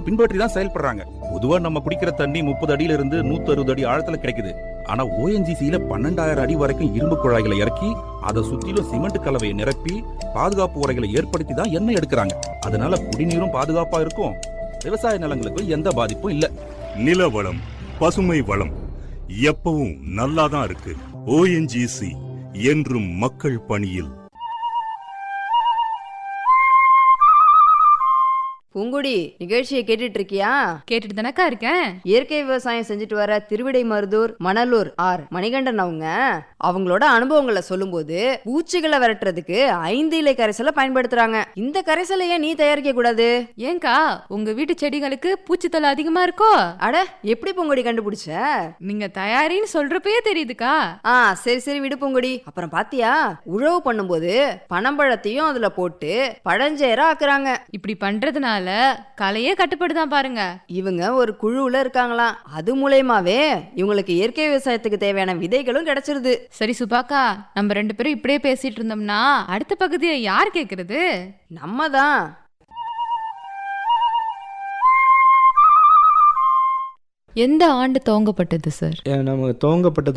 விதிகளையும் பின்பற்றி தான் செயல்படுறாங்க. பொதுவா நம்ம குடிக்கிற தண்ணி 30 அடியில இருந்து 160 அடி ஆழத்துல கிடைக்குது. ஆனா ONGCல 12,000 அடி வரைக்கும் இரும்பு குழாய்களை இறக்கி அதை சுத்திலும் சிமெண்ட் கலவையை நிரப்பி பாதுகாப்பு உரைகளை ஏற்படுத்தி தான் எண்ணெய் எடுக்கிறாங்க. அதனால குடிநீரும் பாதுகாப்பா இருக்கும், விவசாய நிலங்களுக்கு எந்த பாதிப்பும் இல்ல. நில வளம், பசுமை வளம் எப்பவும் நல்லாதான் இருக்கு. ONGC என்றும் மக்கள் பணியில். பூங்குடி, நிகழ்ச்சியை கேட்டுட்டு இருக்கியா? கேட்டுட்டு தானக்கா இருக்கேன். இயற்கை விவசாயம் செஞ்சுட்டு வர திருவிடைமருதூர் மணலூர் மணிகண்டன் அவங்களோட அனுபவங்களை சொல்லும்போது பூச்சிகளை விரட்டுறதுக்கு 5 இலை கரைசலை பயன்படுத்துறாங்க. இந்த கரைசலை ஏன் நீ தயாரிக்க கூடாது? ஏங்கா, உங்க வீட்டு செடிகளுக்கு பூச்சித்தொல்லை அதிகமா இருக்கோ? அட, எப்படி பூங்குடி கண்டுபிடிச்ச? நீங்க தயாரின்னு சொல்றப்பயே தெரியுதுக்கா. சரி சரி விடு பூங்குடி. அப்புறம் பாத்தியா, உழவு பண்ணும்போது பனம்பழத்தையும் அதுல போட்டு பழஞ்சேரா ஆக்குறாங்க. இப்படி பண்றதுனால கலையே கட்டுப்படுதான் பாருங்க. இவங்க ஒரு குழுவுல இருக்காங்களாம். அது மூலமாவே இவங்களுக்கு இயற்கை விவசாயத்துக்கு தேவையான விதைகளும் கிடைச்சிருது. சரி சுபாக்கா, நம்ம 2 பேரும் இப்படியே பேசிட்டு இருந்தோம்னா அடுத்த பகுதியை யார் கேக்குறது? நம்ம தான். எந்த ஆண்டு துவங்கப்பட்டது சார்? நமக்கு துவங்கப்பட்டது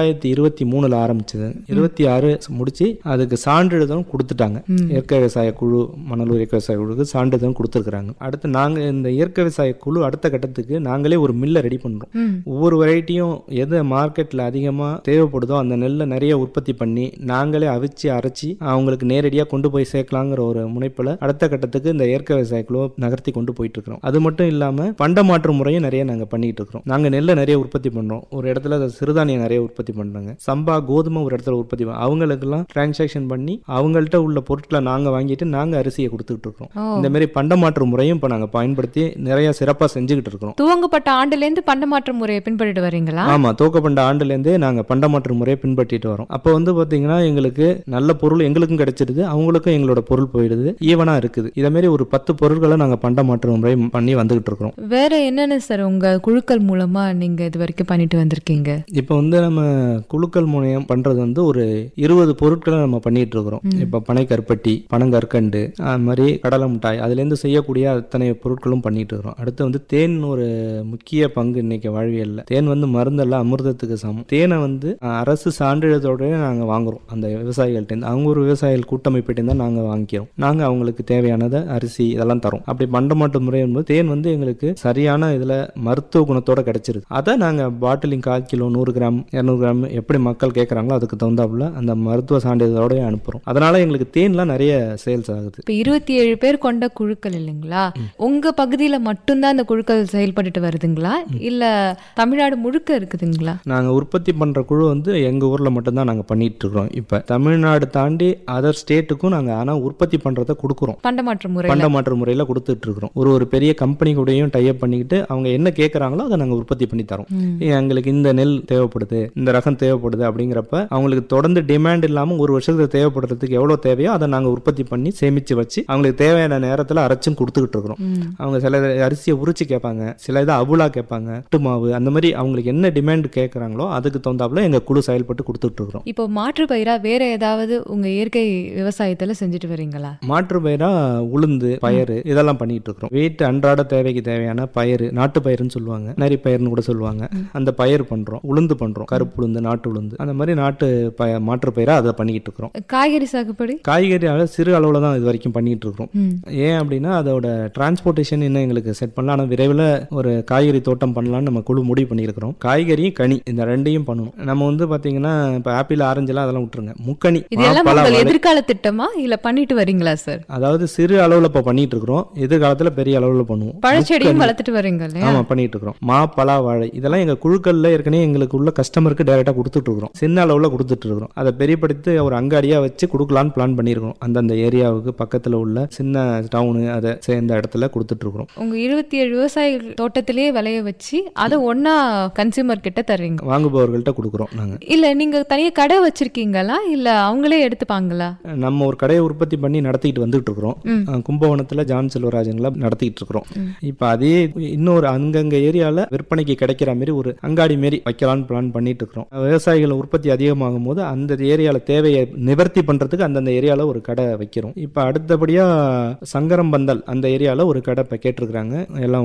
2023 ஆரம்பிச்சது. 26 முடிச்சு அதுக்கு சான்றிதழும் கொடுத்துட்டாங்க. இயற்கை விவசாய குழு, மணலூர் இயற்கை விவசாய குழுக்கு சான்றிதழும் கொடுத்துருக்காங்க. அடுத்து நாங்க இந்த இயற்கை விவசாய குழு அடுத்த கட்டத்துக்கு நாங்களே ஒரு மில்லை ரெடி பண்றோம். ஒவ்வொரு வெரைட்டியும் எது மார்க்கெட்ல அதிகமா தேவைப்படுதோ அந்த நெல்லை நிறைய உற்பத்தி பண்ணி நாங்களே அவிச்சு அரைச்சி அவங்களுக்கு நேரடியாக கொண்டு போய் சேர்க்கலாங்கிற ஒரு முனைப்புல அடுத்த கட்டத்துக்கு இந்த இயற்கை விவசாய குழு நகர்த்தி கொண்டு போயிட்டு இருக்கிறோம். அது மட்டும் இல்லாம பண்டமாற்று முறையும் நிறைய நாங்க பண்ணிட்டு இருக்கிறோம். நாங்க நெல்லை நிறைய உற்பத்தி பண்றோம். ஒரு இடத்துல சிறுதானியம் நிறைய உற்பத்தி பண்றாங்க. சம்பா, கோதுமை ஒரு இடத்துல உற்பத்தி அவங்களுக்கெல்லாம் டிரான்சாக்ஷன் பண்ணி அவங்கள்ட்ட உள்ள பொருட்களை நாங்க வாங்கிட்டு நாங்க அரிசியை கொடுத்துட்டு இருக்கோம். இந்த மாதிரி பண்டமாற்று முறையும் இப்ப நாங்க பயன்படுத்தி நிறைய சிறப்பா செஞ்சுக்கிட்டு இருக்கோம். துவங்கப்பட்ட ஆண்டுல இருந்து பண்டமாற்று முறையை பின்பற்றிட்டு வரீங்களா? ஆமா, துவக்கப்பட்ட ஆண்டுல இருந்தே நாங்க பண்டமாற்று முறையை பின்பற்றிட்டு வரோம். அப்ப பாத்தீங்கன்னா எங்களுக்கு நல்ல பொருள் எங்களுக்கும் கிடைச்சிருது, அவங்களுக்கும் எங்களோட பொருள் போயிடுது, ஈவனா இருக்குது. இத மாதிரி ஒரு 10 பொருட்களை நாங்க பண்டமாற்று முறை பண்ணி வந்துகிட்டு இருக்கோம். வேற என்னென்ன சார் உங்க குழுக்கள் மூலமா நீங்க இது வரைக்கும் பண்ணிட்டு வந்திருக்கீங்க? இப்போ நம்ம குழுக்கள் மூலம் பண்றது ஒரு 20 பொருட்களை நம்ம பண்ணிட்டு இருக்கிறோம். இப்ப பனை கருப்பட்டி, பனங்கற்கண்டு, அது மாதிரி கடலை மிட்டாய், அதுல இருந்து செய்யக்கூடிய அத்தனை பொருட்களும் பண்ணிட்டு இருக்கிறோம். அடுத்து தேன் ஒரு முக்கிய பங்கு இன்னைக்கு வாழ்வியல்ல. தேன் மருந்தல்ல, அமிர்தத்துக்கு சமம். தேனை அரசு சான்றிதழோட நாங்க வாங்குறோம் அந்த விவசாயிகள்ட்ட. அவங்க ஒரு விவசாயிகள் கூட்டமைப்பிட்ட தான் நாங்க வாங்கிக்கிறோம். நாங்க அவங்களுக்கு தேவையானதை அரிசி இதெல்லாம் தரோம். அப்படி பண்டமாற்று முறை என்பது தேன் எங்களுக்கு சரியான இதுல மருத்துவ குணத்தோட கிடைச்சிருது. அதை நாங்க பாட்டிலிங் 1/4 கிலோ, 100 கிராம், 200 கிராம் எப்படி மக்கள் கேட்கறாங்களோ அதுக்கு தகுந்தாப்புல அந்த மருத்துவ சான்றிதழோட அனுப்புறோம். அதனால எங்களுக்கு தேன்லாம் நிறைய சேல்ஸ் ஆகுது. இப்ப 27 பேர் கொண்ட குழுக்கள் இல்லைங்களா? உங்க பகுதியில மட்டும்தான் அந்த குழுக்கள் செயல்பட்டு வருதுங்களா, இல்ல தமிழ்நாடு முழுக்க இருக்குதுங்களா? நாங்க உற்பத்தி பண்ற குழு எங்க ஊர்ல மட்டும்தான் நாங்க பண்ணிட்டு இருக்கோம். இப்ப தமிழ்நாடு தாண்டி அதர் ஸ்டேட்டுக்கும் நாங்க ஆனா உற்பத்தி பண்றதை கொடுக்குறோம். பண்டமாற்று முறையில கொடுத்துட்டு இருக்கிறோம். ஒரு பெரிய கம்பெனி கூடயும் டைப் பண்ணிக்கிட்டு அவங்க என்ன கேட்கறாங்களோ அதை நாங்க உற்பத்தி பண்ணி தரோம். எங்களுக்கு இந்த நெல் தேவைப்படுது, இந்த ரகம் தேவைப்படுது அப்படிங்கிறப்ப அவங்களுக்கு தொடர்ந்து டிமாண்ட் இல்லாம ஒரு வருஷத்துக்கு தேவைப்படுறதுக்கு எவ்வளவு தேவையோ அதை நாங்க உற்பத்தி பண்ணி சேமிச்சு வச்சு அவங்களுக்கு தேவையான நேரத்துல அரைச்சும் கொடுத்துக்கிட்டு இருக்கிறோம். அவங்க சில அரிசியை உரிச்சு கேட்பாங்க, சில இதை அவுலா கேட்பாங்க, அட்டு மாவு, அந்த மாதிரி அவங்களுக்கு என்ன டிமாண்ட் கேட்கறாங்களோ அதுக்கு தகுந்தாப்புல எங்க குழு செயல்பட்டு கொடுத்துட்டு இருக்கிறோம். இப்போ மாற்று பயிரா வேற ஏதாவது உங்க இயற்கை விவசாயத்துல செஞ்சுட்டு வரீங்களா? மாற்று பயிரா உளுந்து, பயறு இதெல்லாம் பண்ணிட்டு இருக்கிறோம். வீட்டு அன்றாட தேவைக்கு தேவையான பயிறு, நாட்டு பயிர்னு சொல்லுவாங்க, நரி பயிர்னு கூட சொல்லுவாங்க, அந்த பயிர் பண்றோம். உளுந்து பண்றோம், கருப்பு உளுந்து, நாட்டு உளுந்து, அந்த மாதிரி மாற்று பயிரா அதை பண்ணிக்கிட்டு இருக்கிறோம். காய்கறி சாகுபடி சிறு அளவுல தான் இது வரைக்கும் பண்ணிட்டு இருக்கிறோம். ஏன் அப்படின்னா அதோட டிரான்ஸ்போர்டேஷன் இன்னும் எங்களுக்கு செட் பண்ணலாம். ஆனா விரைவில் ஒரு காய்கறி தோட்டம் பண்ணலாம்னு நம்ம குழு முடிவு பண்ணியிருக்கிறோம். காய்கறி, கனி இந்த ரெண்டையும் பண்ணணும். நம்ம பாத்தீங்கன்னா இப்ப ஆப்பிள், ஆரஞ்சு எல்லாம் அதெல்லாம் விட்டுருங்க, முக்கனி, எதிர்கால திட்டமா இல்ல பண்ணிட்டு வரீங்களா சார்? அதாவது சிறு அளவுல இப்ப பண்ணிட்டு இருக்கிறோம், எதிர்காலத்துல பெரிய அளவுல பண்ணுவோம். பழச்செடியும் வளர்த்துட்டு வரீங்க? ஆமா, பண்ணிட்டு இருக்கிறோம். மா, பலா, வாழை இதெல்லாம் எங்க குழுக்கள்ல ஏற்கனவே எங்களுக்கு உள்ள கஸ்டமருக்கு டைரக்டா கொடுத்துட்டு இருக்கிறோம். சின்ன அளவுல கொடுத்துட்டு இருக்கிறோம். அதை பெரியப்படுத்தி ஒரு அங்காடியா வச்சு கொடுக்கலான்னு பிளான் பண்ணிருக்கோம். அந்தந்த ஏரியாவுக்கு பக்கத்துல உள்ள சின்ன டவுனு அதை சேர்ந்த இடத்துல கொடுத்துட்டு இருக்கிறோம். உங்க 27 விவசாயிகள் தோட்டத்திலேயே விளைய வச்சு அதை ஒன்னா கன்சியூமர் கிட்ட தர்றீங்க, வாங்குபவர்கள்ட்ட கொடுக்குறோம் நாங்க. இல்ல நீங்க தனியா கடை வச்சிருக்கீங்களா, இல்ல அவங்களே எடுத்துப்பாங்களா? நம்ம ஒரு கடையை உற்பத்தி பண்ணி நடத்திட்டு வந்துட்டு இருக்கிறோம். கும்பகோணத்துல ஜான் செல்வராஜன்ல நடத்திட்டு இருக்கிறோம். இப்ப அதே இன்னொரு அங்கங்க ஏரியால விற்பனைக்கு கிடைக்கிற மாதிரி ஒரு அங்காடி மாரி வைக்கலாம்னு பிளான் பண்ணிட்டு இருக்கிறோம். விவசாயிகள் உற்பத்தி அதிகமாகும் போது அந்த ஏரியால தேவையை நிவர்த்தி பண்றதுக்கு அந்தந்த ஏரியால ஒரு கடை வைக்கிறோம். இப்ப அடுத்தபடியா சங்கரம்பந்தல் அந்த ஏரியால ஒரு கடை கேட்டிருக்கிறாங்க. எல்லாம்